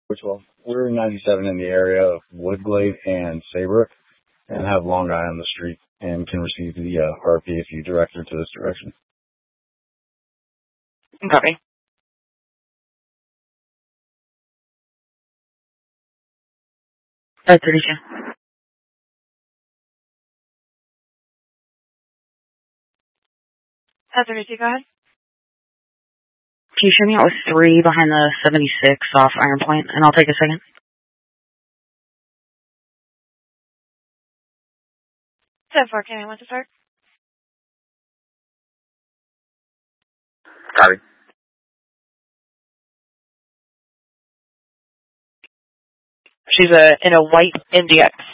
Which one? We're 97 in the area of Woodglade and Saybrook and have Long Eye on the street and can receive the RP if you direct her to this direction. Copy. At 32. At 32, go ahead. Can you show me out with 3 behind the 76 off Iron Point, and I'll take a second? Ten 4, can I want to start? Copy. She's in a white MDX.